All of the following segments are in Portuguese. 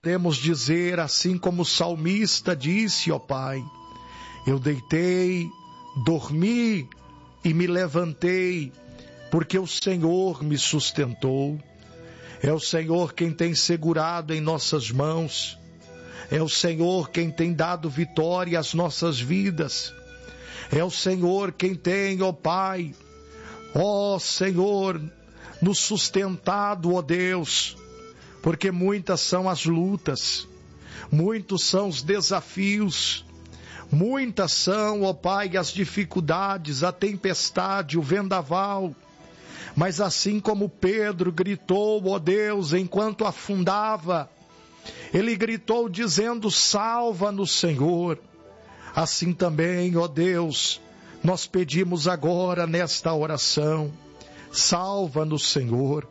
Podemos dizer, assim como o salmista disse, ó Pai, eu deitei, dormi e me levantei, porque o Senhor me sustentou. É o Senhor quem tem segurado em nossas mãos. É o Senhor quem tem dado vitória às nossas vidas. É o Senhor quem tem, ó Pai, ó Senhor, nos sustentado, ó Deus, porque muitas são as lutas, muitos são os desafios, muitas são, ó Pai, as dificuldades, a tempestade, o vendaval. Mas assim como Pedro gritou, ó Deus, enquanto afundava, ele gritou dizendo, salva-nos, Senhor. Assim também, ó Deus, nós pedimos agora nesta oração, salva-nos, Senhor.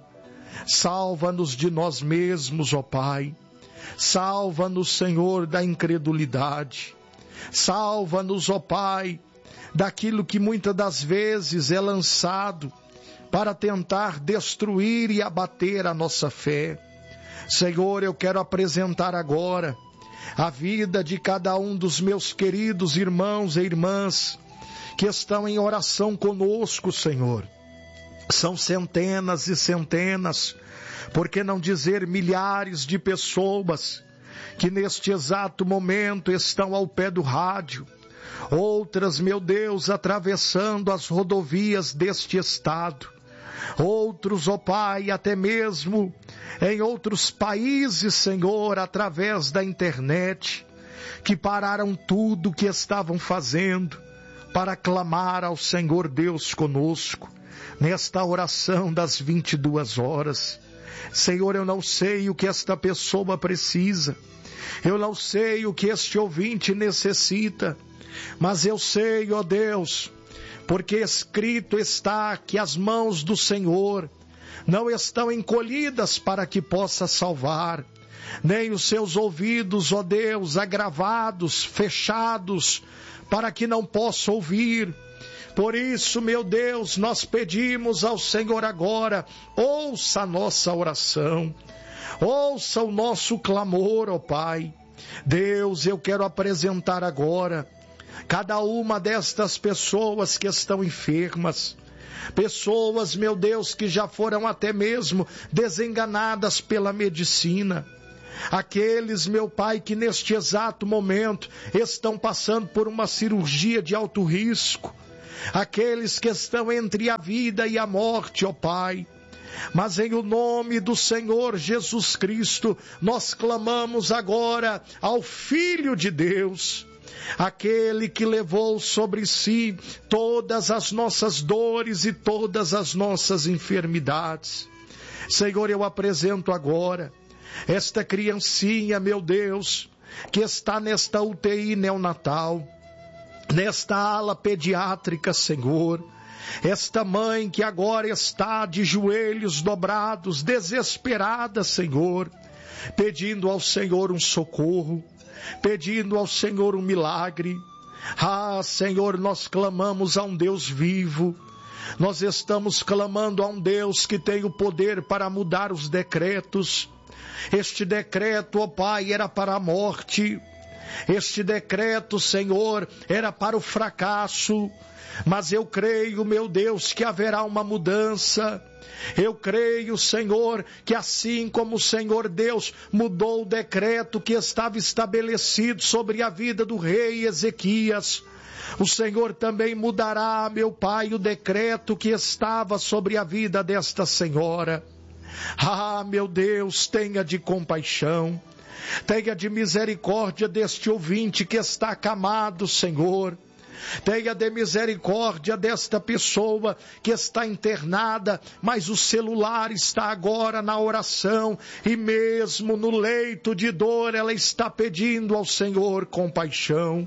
Salva-nos de nós mesmos, ó Pai. Salva-nos, Senhor, da incredulidade. Salva-nos, ó Pai, daquilo que muitas das vezes é lançado para tentar destruir e abater a nossa fé. Senhor, eu quero apresentar agora a vida de cada um dos meus queridos irmãos e irmãs que estão em oração conosco, Senhor. São centenas e centenas, por que não dizer milhares de pessoas que neste exato momento estão ao pé do rádio. Outras, meu Deus, atravessando as rodovias deste estado. Outros, ó Pai, até mesmo em outros países, Senhor, através da internet, que pararam tudo o que estavam fazendo para clamar ao Senhor Deus conosco, nesta oração das 22 horas. Senhor, eu não sei o que esta pessoa precisa, eu não sei o que este ouvinte necessita, mas eu sei, ó Deus, porque escrito está que as mãos do Senhor não estão encolhidas para que possa salvar, nem os seus ouvidos, ó Deus, agravados, fechados, para que não possa ouvir. Por isso, meu Deus, nós pedimos ao Senhor agora, ouça a nossa oração, ouça o nosso clamor, ó Pai. Deus, eu quero apresentar agora cada uma destas pessoas que estão enfermas, pessoas, meu Deus, que já foram até mesmo desenganadas pela medicina, aqueles, meu Pai, que neste exato momento estão passando por uma cirurgia de alto risco, aqueles que estão entre a vida e a morte, ó Pai. Mas em o nome do Senhor Jesus Cristo, nós clamamos agora ao Filho de Deus, aquele que levou sobre si todas as nossas dores e todas as nossas enfermidades. Senhor, eu apresento agora esta criancinha, meu Deus, que está nesta UTI neonatal, nesta ala pediátrica, Senhor. Esta mãe que agora está de joelhos dobrados, desesperada, Senhor, pedindo ao Senhor um socorro, pedindo ao Senhor um milagre. Ah, Senhor, nós clamamos a um Deus vivo, nós estamos clamando a um Deus que tem o poder para mudar os decretos. Este decreto, ó Pai, era para a morte, este decreto, Senhor, era para o fracasso, mas eu creio, meu Deus, que haverá uma mudança. Eu creio, Senhor, que assim como o Senhor Deus mudou o decreto que estava estabelecido sobre a vida do rei Ezequias, o Senhor também mudará, meu Pai, o decreto que estava sobre a vida desta senhora. Ah, meu Deus, tenha de compaixão, tenha de misericórdia deste ouvinte que está acamado, Senhor. Tenha de misericórdia desta pessoa que está internada, mas o celular está agora na oração e mesmo no leito de dor ela está pedindo ao Senhor compaixão.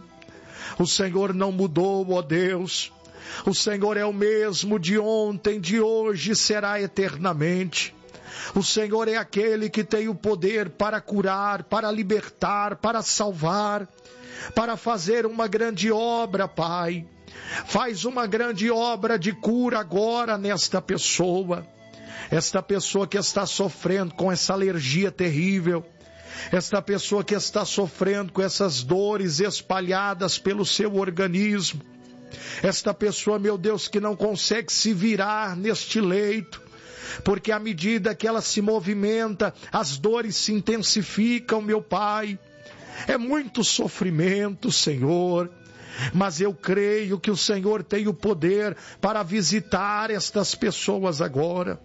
O Senhor não mudou, ó Deus. O Senhor é o mesmo de ontem, de hoje e será eternamente. O Senhor é aquele que tem o poder para curar, para libertar, para salvar, para fazer uma grande obra, Pai. Faz uma grande obra de cura agora nesta pessoa. Esta pessoa que está sofrendo com essa alergia terrível, esta pessoa que está sofrendo com essas dores espalhadas pelo seu organismo, esta pessoa, meu Deus, que não consegue se virar neste leito, porque à medida que ela se movimenta, as dores se intensificam, meu Pai. É muito sofrimento, Senhor, mas eu creio que o Senhor tem o poder para visitar estas pessoas agora.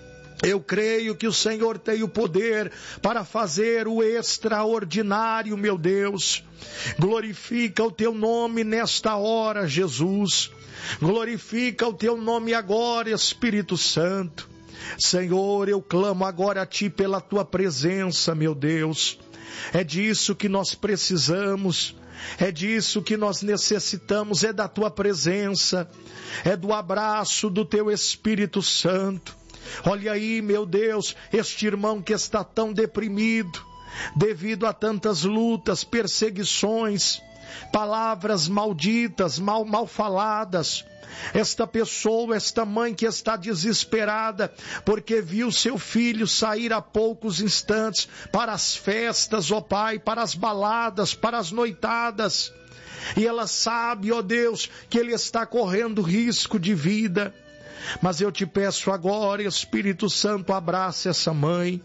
Eu creio que o Senhor tem o poder para fazer o extraordinário, meu Deus. Glorifica o teu nome nesta hora, Jesus. Glorifica o teu nome agora, Espírito Santo. Senhor, eu clamo agora a Ti pela Tua presença, meu Deus. É disso que nós precisamos. É disso que nós necessitamos, é da Tua presença. É do abraço do Teu Espírito Santo. Olha aí, meu Deus, este irmão que está tão deprimido, devido a tantas lutas, perseguições, palavras malditas, mal faladas. Esta pessoa, esta mãe que está desesperada, porque viu seu filho sair a poucos instantes para as festas, ó Pai, para as baladas, para as noitadas. E ela sabe, ó Deus, que ele está correndo risco de vida. Mas eu te peço agora, Espírito Santo, abraça essa mãe,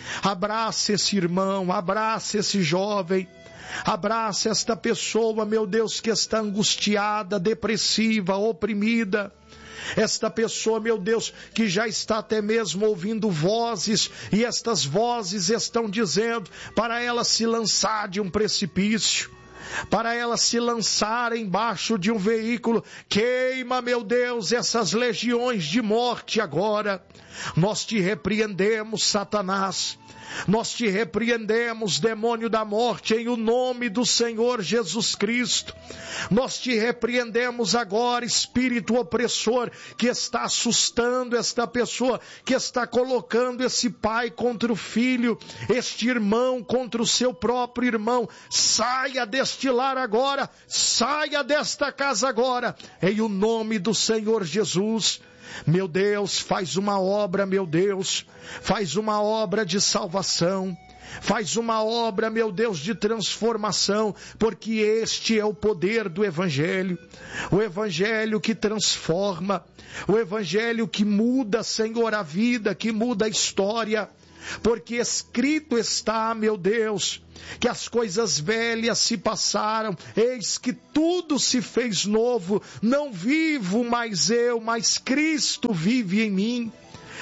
abraça esse irmão, abraça esse jovem, abraça esta pessoa, meu Deus, que está angustiada, depressiva, oprimida. Esta pessoa, meu Deus, que já está até mesmo ouvindo vozes, e estas vozes estão dizendo para ela se lançar de um precipício, para ela se lançar embaixo de um veículo. Queima, meu Deus, essas legiões de morte agora. Nós te repreendemos, Satanás. Nós te repreendemos, demônio da morte, em o nome do Senhor Jesus Cristo. Nós te repreendemos agora, espírito opressor, que está assustando esta pessoa, que está colocando esse pai contra o filho, este irmão contra o seu próprio irmão. Saia deste lar agora, saia desta casa agora, em o nome do Senhor Jesus. Meu Deus, faz uma obra, meu Deus, faz uma obra de salvação, faz uma obra, meu Deus, de transformação, porque este é o poder do Evangelho, o Evangelho que transforma, o Evangelho que muda, Senhor, a vida, que muda a história, porque escrito está, meu Deus, que as coisas velhas se passaram, eis que tudo se fez novo, não vivo mais eu, mas Cristo vive em mim.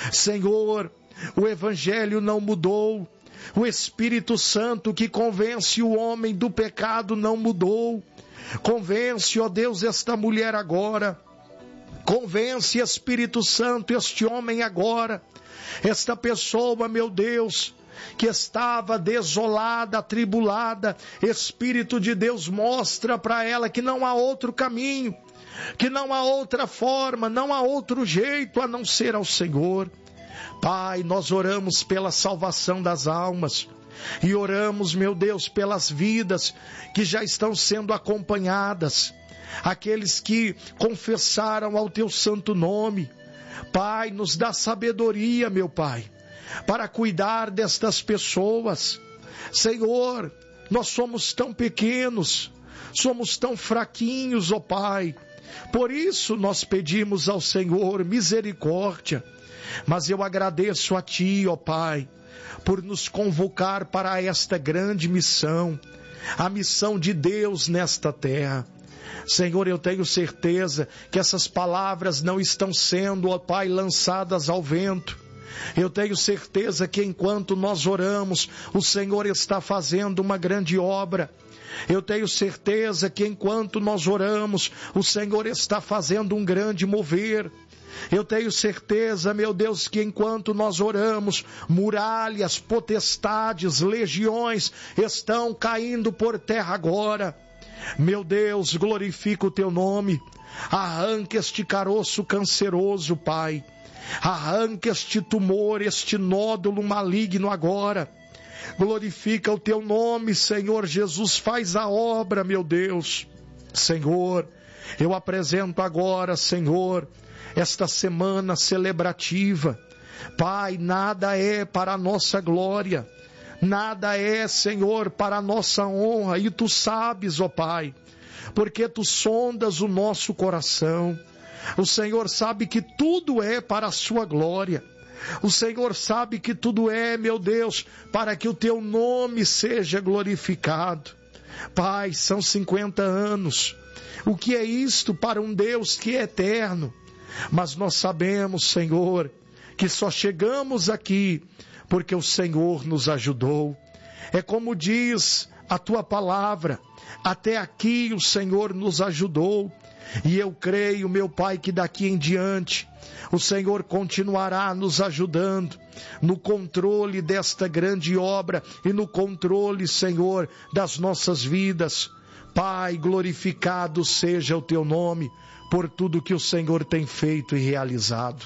Senhor, o Evangelho não mudou, o Espírito Santo que convence o homem do pecado não mudou. Convence, ó Deus, esta mulher agora, convence, Espírito Santo, este homem agora, esta pessoa, meu Deus, que estava desolada, atribulada. Espírito de Deus, mostra para ela que não há outro caminho, que não há outra forma, não há outro jeito a não ser ao Senhor. Pai, nós oramos pela salvação das almas e oramos, meu Deus, pelas vidas que já estão sendo acompanhadas, aqueles que confessaram ao Teu santo nome. Pai, nos dá sabedoria, meu Pai, para cuidar destas pessoas. Senhor, nós somos tão pequenos, somos tão fraquinhos, ó Pai. Por isso nós pedimos ao Senhor misericórdia. Mas eu agradeço a Ti, ó Pai, por nos convocar para esta grande missão, a missão de Deus nesta terra. Senhor, eu tenho certeza que essas palavras não estão sendo, ó Pai, lançadas ao vento. Eu tenho certeza que enquanto nós oramos, o Senhor está fazendo uma grande obra. Eu tenho certeza que enquanto nós oramos, o Senhor está fazendo um grande mover. Eu tenho certeza, meu Deus, que enquanto nós oramos, muralhas, potestades, legiões estão caindo por terra agora. Meu Deus, glorifica o Teu nome. Arranca este caroço canceroso, Pai. Arranca este tumor, este nódulo maligno agora. Glorifica o Teu nome, Senhor Jesus. Faz a obra, meu Deus. Senhor, eu apresento agora, Senhor, esta semana celebrativa. Pai, nada é para a nossa glória, Nada é, Senhor, para a nossa honra, e Tu sabes, ó Pai, porque Tu sondas o nosso coração. O Senhor sabe que tudo é para a Sua glória. O Senhor sabe que tudo é, meu Deus, para que o Teu nome seja glorificado. Pai, são 50 anos. O que é isto para um Deus que é eterno? Mas nós sabemos, Senhor, que só chegamos aqui porque o Senhor nos ajudou. É como diz a Tua palavra, até aqui o Senhor nos ajudou. E eu creio, meu Pai, que daqui em diante o Senhor continuará nos ajudando no controle desta grande obra e no controle, Senhor, das nossas vidas. Pai, glorificado seja o Teu nome por tudo que o Senhor tem feito e realizado.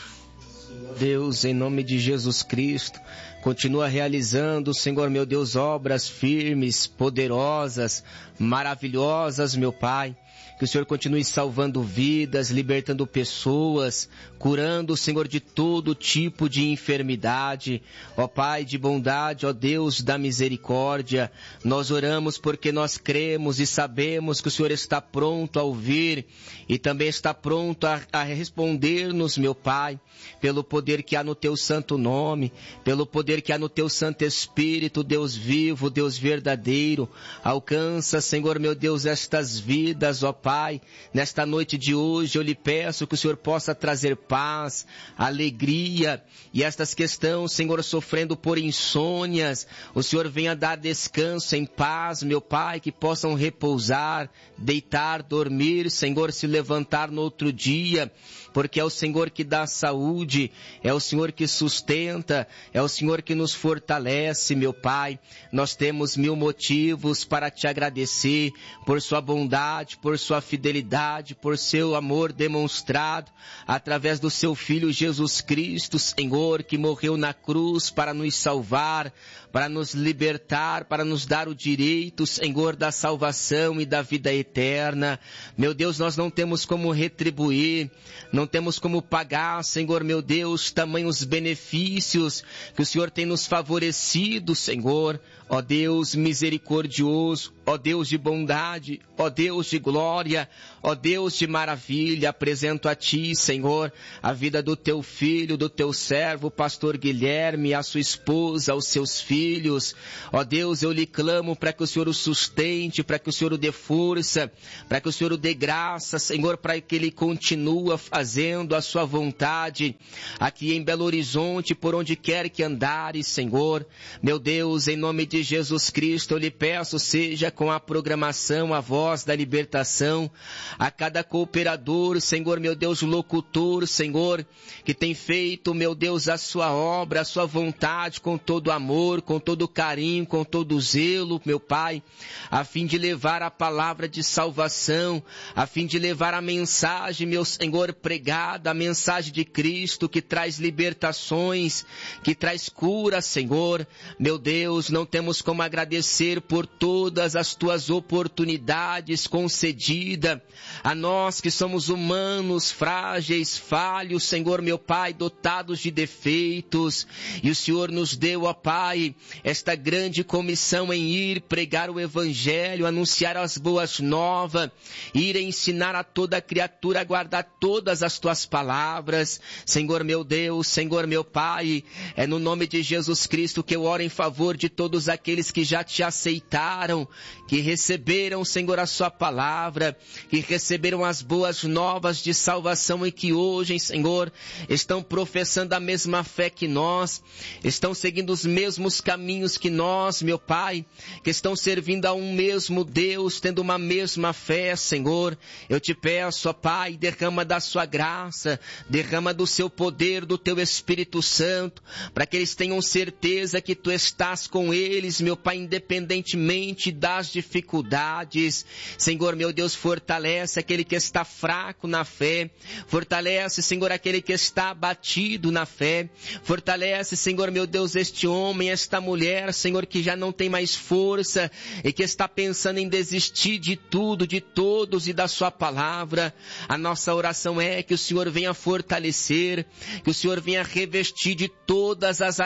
Deus, em nome de Jesus Cristo, continua realizando, Senhor meu Deus, obras firmes, poderosas, maravilhosas, meu Pai. Que o Senhor continue salvando vidas, libertando pessoas, curando, Senhor, de todo tipo de enfermidade. Ó Pai de bondade, ó Deus da misericórdia, nós oramos porque nós cremos e sabemos que o Senhor está pronto a ouvir e também está pronto a responder-nos, meu Pai, pelo poder que há no Teu santo nome, pelo poder que há no Teu Santo Espírito, Deus vivo, Deus verdadeiro. Alcança, Senhor meu Deus, estas vidas, ó Pai, nesta noite de hoje eu lhe peço que o Senhor possa trazer paz, alegria, e estas questões, Senhor, sofrendo por insônias, o Senhor venha dar descanso em paz, meu Pai, que possam repousar, deitar, dormir, Senhor, se levantar no outro dia, porque é o Senhor que dá saúde, é o Senhor que sustenta, é o Senhor que nos fortalece, meu Pai. Nós temos 1000 motivos para Te agradecer por Sua bondade, por Sua fidelidade, por Seu amor demonstrado através do Seu Filho Jesus Cristo, Senhor, que morreu na cruz para nos salvar, para nos libertar, para nos dar o direito, Senhor, da salvação e da vida eterna. Meu Deus, nós não temos como retribuir, não temos como pagar, Senhor, meu Deus, tamanhos benefícios que o Senhor tem nos favorecido, Senhor. Ó Deus misericordioso, ó Deus de bondade, ó Deus de glória, ó Deus de maravilha, apresento a Ti, Senhor, a vida do Teu filho, do Teu servo, pastor Guilherme, a sua esposa, os seus filhos. Ó Deus, eu lhe clamo para que o Senhor o sustente, para que o Senhor o dê força, para que o Senhor o dê graça, Senhor, para que ele continue fazendo a sua vontade aqui em Belo Horizonte, por onde quer que andares, Senhor. Meu Deus, em nome de Jesus Cristo, eu lhe peço, seja com a programação, a voz da libertação, a cada cooperador, Senhor, meu Deus, locutor, Senhor, que tem feito, meu Deus, a sua obra, a sua vontade, com todo amor, com todo carinho, com todo zelo, meu Pai, a fim de levar a palavra de salvação, a fim de levar a mensagem, meu Senhor, pregada, a mensagem de Cristo, que traz libertações, que traz cura, Senhor. Meu Deus, não temos como agradecer por todas as Tuas oportunidades concedidas a nós que somos humanos, frágeis, falhos, Senhor, meu Pai, dotados de defeitos. E o Senhor nos deu, ó Pai, esta grande comissão em ir pregar o Evangelho, anunciar as boas novas, ir ensinar a toda criatura a guardar todas as Tuas palavras. Senhor, meu Deus, Senhor, meu Pai, é no nome de Jesus Cristo que eu oro em favor de todos aqueles que já Te aceitaram, que receberam, Senhor, a Sua palavra, que receberam as boas novas de salvação e que hoje, Senhor, estão professando a mesma fé que nós, estão seguindo os mesmos caminhos que nós, meu Pai, que estão servindo a um mesmo Deus, tendo uma mesma fé, Senhor. Eu Te peço, ó Pai, derrama da Sua graça, derrama do Seu poder, do Teu Espírito Santo, para que eles tenham certeza que Tu estás com eles, meu Pai, independentemente das dificuldades. Senhor, meu Deus, fortalece aquele que está fraco na fé, fortalece, Senhor, aquele que está abatido na fé, fortalece, Senhor, meu Deus, este homem, esta mulher, Senhor, que já não tem mais força e que está pensando em desistir de tudo, de todos e da Sua palavra. A nossa oração é que o Senhor venha fortalecer, que o Senhor venha revestir de todas as armas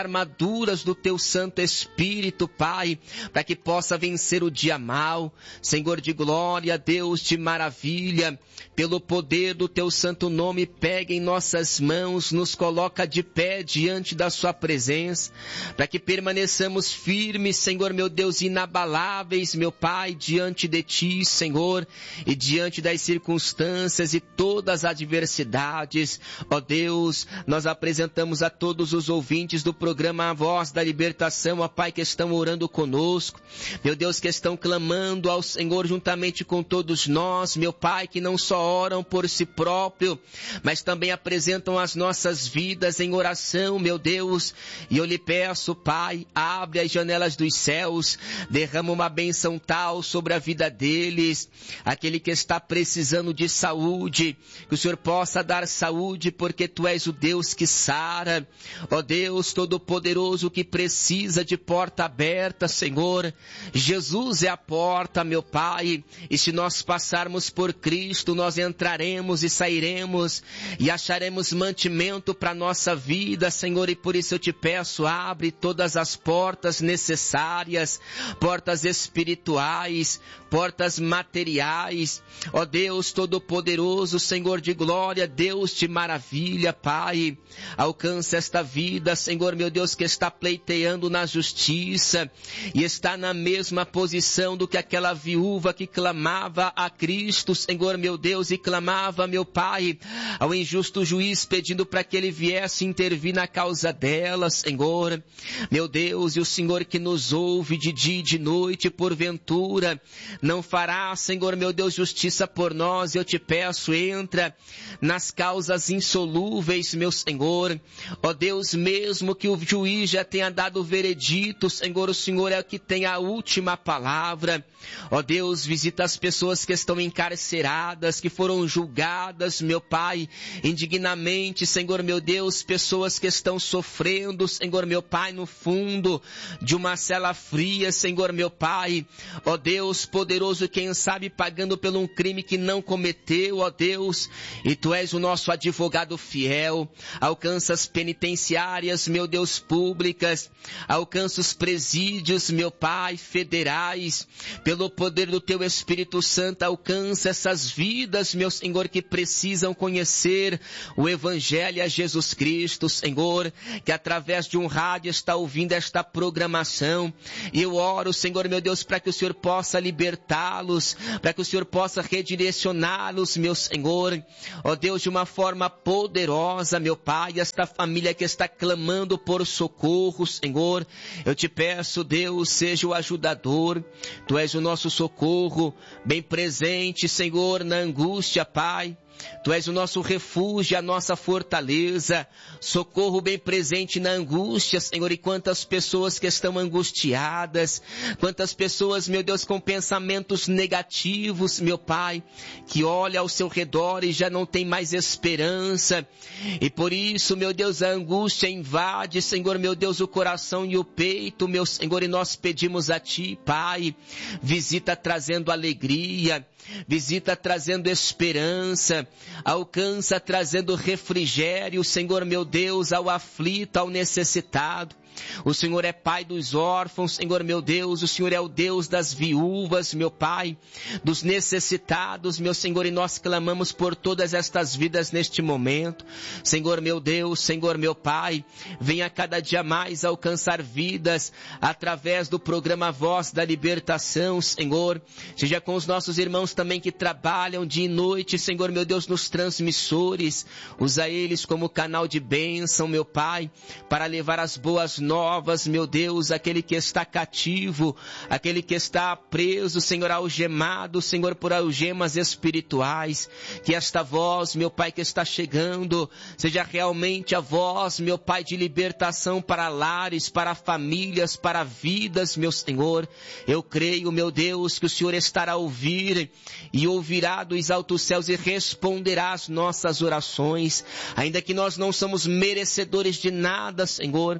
armaduras do Teu Santo Espírito, Pai, para que possa vencer o dia mal. Senhor de glória, Deus de maravilha, pelo poder do Teu santo nome, pega em nossas mãos, nos coloca de pé diante da Sua presença, para que permaneçamos firmes, Senhor meu Deus, inabaláveis, meu Pai, diante de Ti, Senhor, e diante das circunstâncias e todas as adversidades. Ó Deus, nós apresentamos a todos os ouvintes do programa A Voz da Libertação, ó Pai, que estão orando conosco, meu Deus, que estão clamando ao Senhor juntamente com todos nós, meu Pai, que não só oram por si próprio, mas também apresentam as nossas vidas em oração, meu Deus, e eu lhe peço, Pai, abre as janelas dos céus, derrama uma bênção tal sobre a vida deles, aquele que está precisando de saúde, que o Senhor possa dar saúde, porque Tu és o Deus que sara. Ó Deus Todo-Poderoso, que precisa de porta aberta, Senhor, Jesus é a porta, meu Pai, e se nós passarmos por Cristo, nós entraremos e sairemos e acharemos mantimento para nossa vida, Senhor, e por isso eu te peço, abre todas as portas necessárias, portas espirituais, portas materiais. Ó Deus Todo-Poderoso, Senhor de glória, Deus de maravilha, Pai, alcança esta vida, Senhor meu Deus, que está pleiteando na justiça e está na mesma posição do que aquela viúva que clamava a Cristo, Senhor meu Deus, e clamava, meu Pai, ao injusto juiz, pedindo para que ele viesse intervir na causa dela, Senhor, meu Deus, e o Senhor que nos ouve de dia e de noite, porventura, não fará, Senhor meu Deus, justiça por nós. Eu te peço, entra nas causas insolúveis, meu Senhor. Ó Deus, mesmo que o juiz já tenha dado o veredito, Senhor, o Senhor é o que tem a última palavra. Ó Deus, visita as pessoas que estão encarceradas, que foram julgadas, meu Pai, indignamente, Senhor meu Deus, pessoas que estão sofrendo, Senhor meu Pai, no fundo de uma cela fria, Senhor meu Pai. Ó Deus poderoso, quem sabe pagando por um crime que não cometeu, ó Deus, e Tu és o nosso advogado fiel. Alcança as penitenciárias, meu Deus, públicas, alcança os presídios, meu Pai, federais, pelo poder do Teu Espírito Santo, alcança essas vidas, meu Senhor, que precisam conhecer o Evangelho a Jesus Cristo, Senhor, que através de um rádio está ouvindo esta programação, e eu oro, Senhor meu Deus, para que o Senhor possa libertá-los, para que o Senhor possa redirecioná-los, meu Senhor, ó Deus, de uma forma poderosa, meu Pai, esta família que está clamando por socorro, Senhor, eu te peço, Deus, seja o ajudador, Tu és o nosso socorro, bem presente, Senhor, na angústia, Pai. Tu és o nosso refúgio, a nossa fortaleza, socorro bem presente na angústia, Senhor, e quantas pessoas que estão angustiadas, quantas pessoas, meu Deus, com pensamentos negativos, meu Pai, que olha ao seu redor e já não tem mais esperança, e por isso, meu Deus, a angústia invade, Senhor, meu Deus, o coração e o peito, meu Senhor, e nós pedimos a Ti, Pai, visita trazendo alegria, visita trazendo esperança, alcança trazendo refrigério, Senhor meu Deus, ao aflito, ao necessitado. O Senhor é Pai dos órfãos, Senhor meu Deus, o Senhor é o Deus das viúvas, meu Pai, dos necessitados, meu Senhor, e nós clamamos por todas estas vidas neste momento. Senhor meu Deus, Senhor meu Pai, venha cada dia mais alcançar vidas através do programa Voz da Libertação, Senhor, seja com os nossos irmãos também que trabalham dia e noite, Senhor meu Deus, nos transmissores, usa eles como canal de bênção, meu Pai, para levar as boas novas, meu Deus, aquele que está cativo, aquele que está preso, Senhor, algemado, Senhor, por algemas espirituais, que esta voz, meu Pai, que está chegando, seja realmente a voz, meu Pai, de libertação para lares, para famílias, para vidas, meu Senhor. Eu creio, meu Deus, que o Senhor estará a ouvir e ouvirá dos altos céus e responderá às nossas orações, ainda que nós não somos merecedores de nada, Senhor.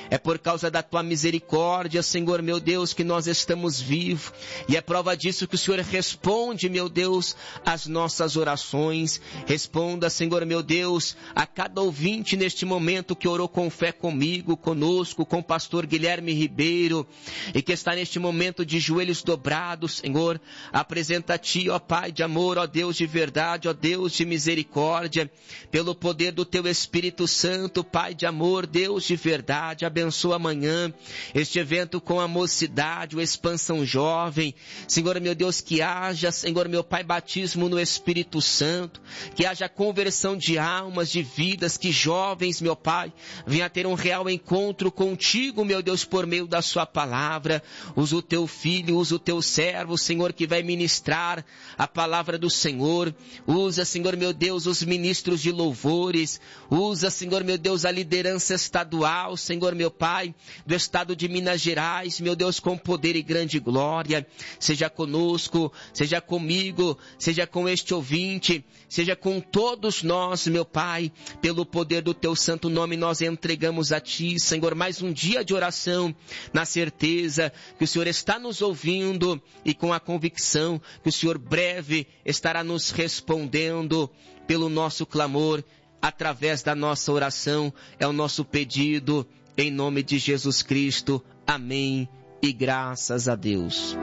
É por causa da tua misericórdia, Senhor meu Deus, que nós estamos vivos. E é prova disso que o Senhor responde, meu Deus, às nossas orações. Responda, Senhor meu Deus, a cada ouvinte neste momento que orou com fé comigo, conosco, com o pastor Guilherme Ribeiro, e que está neste momento de joelhos dobrados, Senhor. Apresenta a Ti, ó Pai de amor, ó Deus de verdade, ó Deus de misericórdia, pelo poder do Teu Espírito Santo, Pai de amor, Deus de verdade. Abençoa amanhã este evento com a mocidade, o Expansão Jovem. Senhor meu Deus, que haja, Senhor meu Pai, batismo no Espírito Santo, que haja conversão de almas, de vidas, que jovens, meu Pai, venham a ter um real encontro contigo, meu Deus, por meio da sua palavra. Usa o teu filho, usa o teu servo, Senhor, que vai ministrar a palavra do Senhor. Usa, Senhor meu Deus, os ministros de louvores. Usa, Senhor meu Deus, a liderança estadual, Senhor meu Pai, do estado de Minas Gerais, meu Deus, com poder e grande glória. Seja conosco, seja comigo, seja com este ouvinte, seja com todos nós, meu Pai. Pelo poder do teu santo nome nós entregamos a Ti, Senhor, mais um dia de oração, na certeza que o Senhor está nos ouvindo e com a convicção que o Senhor breve estará nos respondendo pelo nosso clamor, através da nossa oração. É o nosso pedido, em nome de Jesus Cristo. Amém e graças a Deus.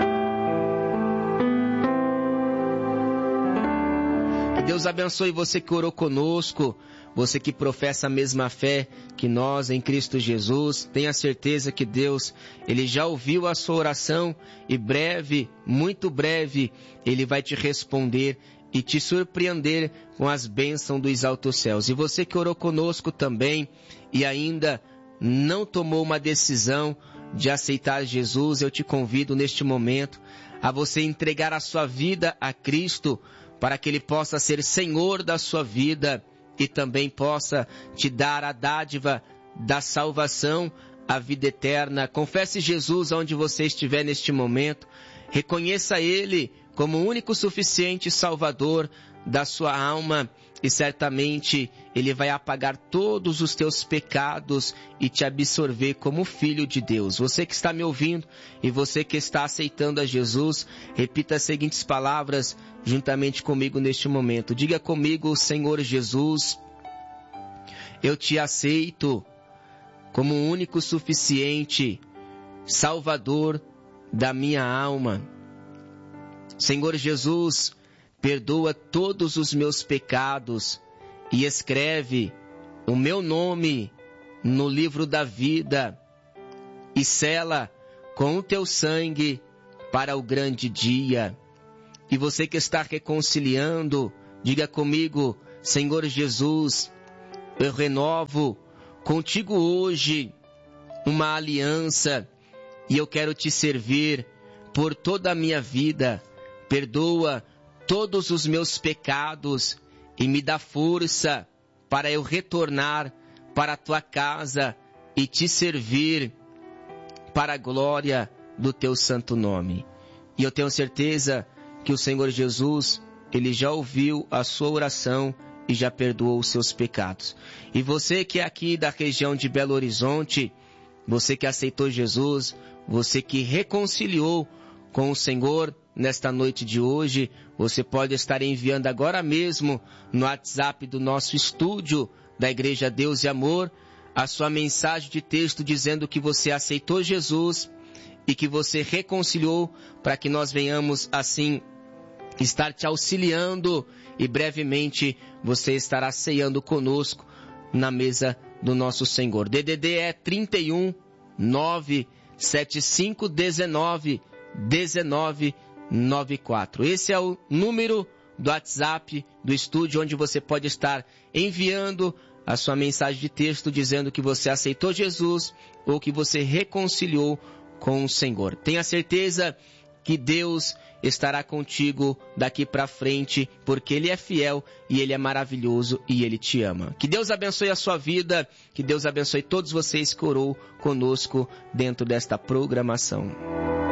Que Deus abençoe você que orou conosco, você que professa a mesma fé que nós em Cristo Jesus. Tenha certeza que Deus, Ele já ouviu a sua oração e breve, muito breve, Ele vai te responder e te surpreender com as bênçãos dos altos céus. E você que orou conosco também e ainda não tomou uma decisão de aceitar Jesus, eu te convido neste momento a você entregar a sua vida a Cristo, para que Ele possa ser Senhor da sua vida e também possa te dar a dádiva da salvação, a vida eterna. Confesse Jesus onde você estiver neste momento. Reconheça Ele como o único suficiente Salvador da sua alma, e certamente Ele vai apagar todos os teus pecados e te absorver como filho de Deus. Você que está me ouvindo e você que está aceitando a Jesus, repita as seguintes palavras juntamente comigo neste momento. Diga comigo: Senhor Jesus, eu te aceito como o único suficiente Salvador da minha alma. Senhor Jesus, perdoa todos os meus pecados e escreve o meu nome no livro da vida e sela com o teu sangue para o grande dia. E você que está reconciliando, diga comigo: Senhor Jesus, eu renovo contigo hoje uma aliança e eu quero te servir por toda a minha vida. Perdoa todos os meus pecados e me dá força para eu retornar para a tua casa e te servir para a glória do teu santo nome. E eu tenho certeza que o Senhor Jesus, Ele já ouviu a sua oração e já perdoou os seus pecados. E você que é aqui da região de Belo Horizonte, você que aceitou Jesus, você que reconciliou com o Senhor nesta noite de hoje, você pode estar enviando agora mesmo no WhatsApp do nosso estúdio da Igreja Deus e Amor a sua mensagem de texto dizendo que você aceitou Jesus e que você reconciliou, para que nós venhamos assim estar te auxiliando e brevemente você estará ceando conosco na mesa do nosso Senhor. DDD é 31 97519 1994. Esse é o número do WhatsApp do estúdio, onde você pode estar enviando a sua mensagem de texto dizendo que você aceitou Jesus ou que você reconciliou com o Senhor. Tenha certeza que Deus estará contigo daqui para frente, porque Ele é fiel e Ele é maravilhoso e Ele te ama. Que Deus abençoe a sua vida, que Deus abençoe todos vocês que orou conosco dentro desta programação.